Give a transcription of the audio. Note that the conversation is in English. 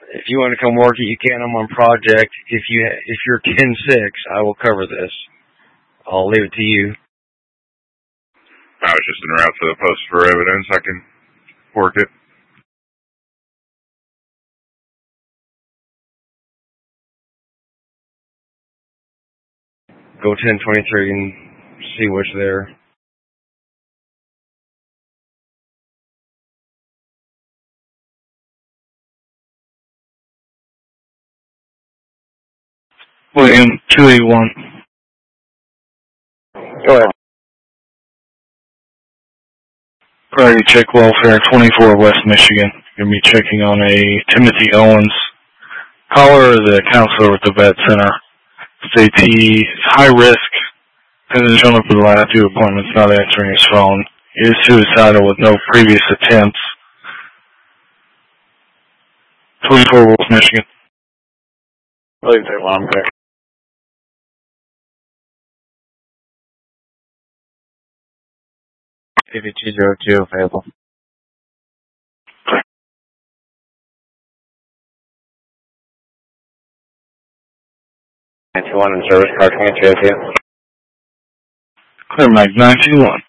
If you want to come work it, you can. I'm on project. If you're 10-6, I will cover this. I'll leave it to you. I was just en route to the post for evidence. I can work it. Go 1023 and see what's there. William 281. Go ahead. Priority check welfare 24 West Michigan. Going to be checking on a Timothy Owens. Caller, the counselor at the vet center, states he is high risk. Hasn't shown up for the last 2 appointments, not answering his phone. He is suicidal with no previous attempts. 24 West Michigan. Please say one, I'm clear. $5202 available. One in service, car 2202. Clear Mike 921.